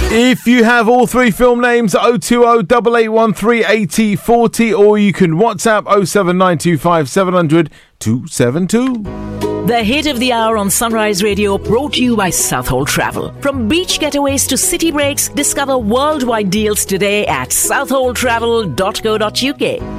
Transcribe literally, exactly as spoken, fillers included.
If you have all three film names, oh two oh, eight eight one three, eight oh four oh, or you can WhatsApp oh seven nine two five, seven hundred, two seven two. The hit of the hour on Sunrise Radio, brought to you by Southhold Travel. From beach getaways to city breaks, discover worldwide deals today at southhold travel dot co dot uk.